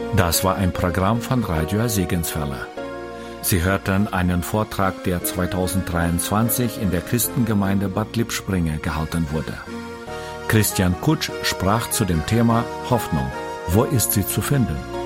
Das war ein Programm von Radio Segenswelle. Sie hörten einen Vortrag, der 2023 in der Christengemeinde Bad Lippspringe gehalten wurde. Christian Kutsch sprach zu dem Thema Hoffnung. Wo ist sie zu finden?